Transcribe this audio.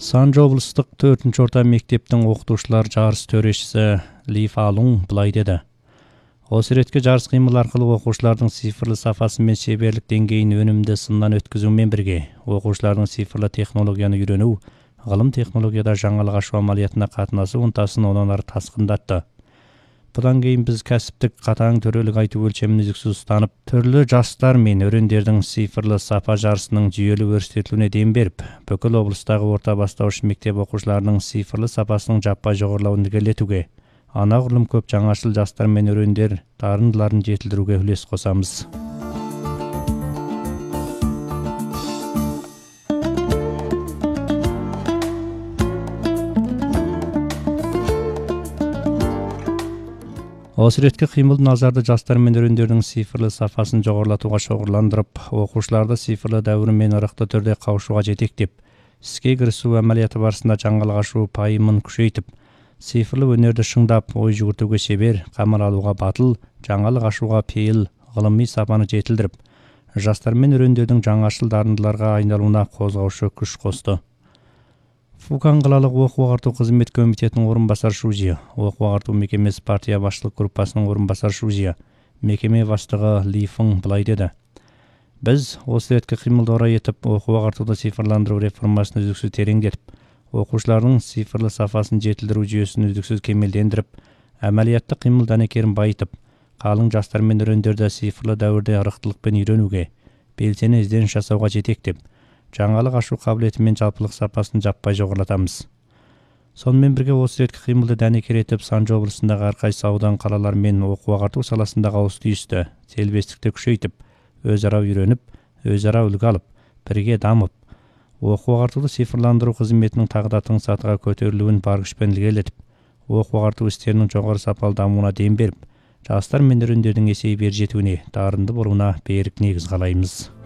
Санжы облыстық 4-ші орта мектептің оқытушылар жарыс төрешісі Ли Фалун былай деді. Осы ретке жарыс қимыл арқылы оқушылардың цифрлы сапасы мен шеберлік деңгейін өнімді сыннан өткізумен бірге, оқушылардың цифрлы технологияны үйрену, ғылым технологияда жаңалық ашу амалиятына қатынасы ынтасын онан ары тасқындатты. Бұдан кейін біз кәсіптік қатаң төрелік айту өлшемін үздіксіз ұстанып, түрлі жастар мен өрендердің цифрлы сапа жарысының жүйелі өрістетілуіне дем беріп, бүкіл облыстағы орта бастауыш мектеп оқушыларының цифрлы сапасының жаппай жоғарылауын ілгерілетуге, анағұрлым көп жаңашыл жастар мен өрендер дарындыларын жетілдіруге үлес қосамыз. Осы ретке қимылды назарды жастар мен өрендердің цифрлы сапасын жоғарылатуға шоғырландырып, оқушыларды цифрлы дәуірмен ырықты түрде қауышуға жетектеп, іске кірісу әмәлияты барысында жаңалық ашу пайымын күшейтіп, цифрлы өнерді шыңдап, ой жүгіртуге шебер, қамыр алуға батыл, жаңалық ашуға пейіл, ғылыми сапаны жетілдіріп, жастар мен өрендердің жаңашыл дарындыларға айналуына қозғаушы күш қосты. Фукан қалалық оқу-ағарту қызмет комитетінің орынбасар шужия, оқу-ағарту мекемесі партия басшылық группасының орынбасар шужия, мекеме бастығы Ли Фың былай деді. Біз осы ретке қимылды орай етіп, оқу-ағартуды цифрландыру реформасын үздіксіз тереңдетіп, оқушылардың цифрлы сапасын жетілдіру жүйесін үздіксіз кемелдендіріп, әмәлиятты қимыл дәнекерін байытып, қалың жастар мен өрендерді цифрлы дәуірде ырықтылықпен үйренуге, белсене ізденіс жасауға жетектеп, жаңалық ашу қабілеті мен жалпылық сапасын жаппай жоғарылатамыз. Сонымен бірге осы ретке қимылды дәнекер етіп, Санжы облысындағы әрқайсы аудан қалалар мен оқу-ағарту саласындағы ауыс-түйісті, селбестікті күшейтіп, өзара үйреніп, өзара үлгі алып, бірге дамып, оқу-ағартуды цифрландыру қызметінің тағы да тың сатыға көтерілуін бар күшпен ілгерілетіп, оқу-ағарту істерінің жоғары сапалы дамуына дем беріп, жастар мен өрендердің есейіп ер жетуіне, дарынды болуына берік негіз қалаймыз.